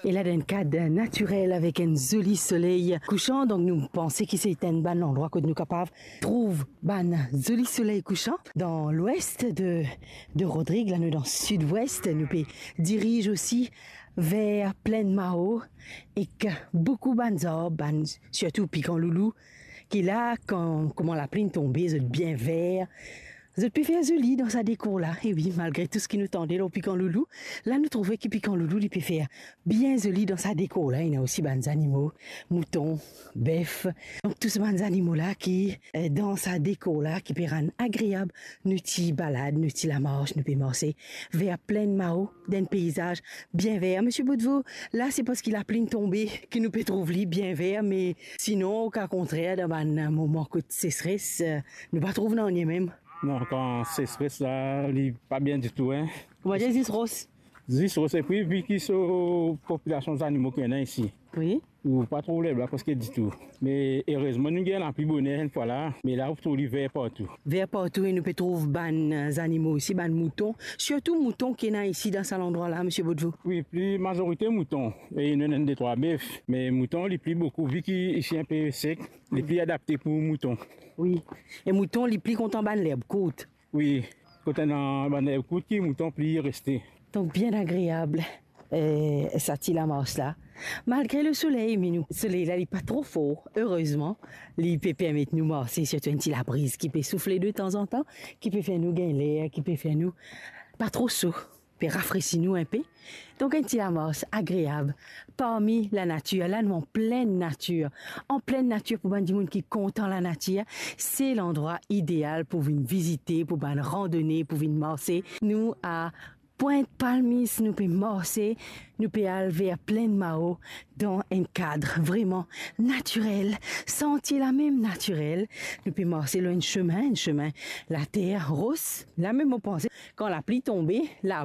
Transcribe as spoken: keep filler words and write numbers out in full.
Et là, dans un cadre naturel avec un joli soleil couchant, donc nous pensons que c'est un bon endroit que nous capables trouve un joli soleil couchant dans l'ouest de, de Rodrigue. Là, nous dans le sud-ouest, nous dirige aussi vers Plaine Mao et que beaucoup de arbres, surtout Piquant Loulou, qui là, quand comment la pluie tombée, c'est bien vert. Vous avez pu faire joli dans sa déco là. Et oui, malgré tout ce qui nous tendait là au Piquant Loulou, là nous trouvons que Piquant Loulou il peut faire bien joli dans sa déco là. Il y a aussi des animaux, moutons, bœufs. Donc tous ces animaux là qui dans sa déco là, qui peuvent rendre agréable, nous t'y balade, nous t'y la marche, nous peut marcher vers Plaine Mao, d'un paysage bien vert. Monsieur Boudevaux, là c'est parce qu'il a plein tombé qu'il nous peut trouver bien vert, mais sinon au cas contraire, dans un moment de sécheresse, nous ne pas trouver dans les mêmes. Non, quand c'est stress là, il n'est pas bien du tout. Hein. Comment dire, Zis Rose? Zis Rose, et puis, vu qu'ils sont population d'animaux qu'il y en a ici. Oui. Ou pas trop les parce que du tout. Mais heureusement, nous avons la plus bonne une fois là. Mais là, vous trouvez vert partout. Vert partout, et nous pouvons trouver des animaux ici, des moutons. Surtout moutons qui sont ici dans cet endroit-là, monsieur Boudevaux. Oui, plus majorité moutons. Et il y en a des trois bœufs. Mais moutons, les plus beaucoup. Vu qu'ils sont un peu secs, les plus adaptés pour moutons. Oui. Et moutons, les plus contents de l'herbe courte. Oui. Quand on a une herbe courte, les moutons plus restés. Donc bien agréable. Et ça tire la marche là. Malgré le soleil, mais nous, le soleil là, il n'est pas trop fort, heureusement. Il peut permettre nous marcher, surtout un petit la brise qui peut souffler de temps en temps, qui peut faire nous gagner l'air, qui peut faire nous pas trop chaud, peut rafraîchir nous un peu. Donc un petit la marche agréable parmi la nature. Là, nous en pleine nature. En pleine nature pour ben du monde qui est content la nature. C'est l'endroit idéal pour venir visiter, pour ben randonner, pour venir marcher. Nous à Pointe-Palmis, nous pouvons marcher, nous pouvons aller vers Plaine Mao dans un cadre vraiment naturel, sentir la même naturelle. Nous pouvons marcher là un chemin, un chemin, la terre rose, la même on pense. Quand la pluie tombée, là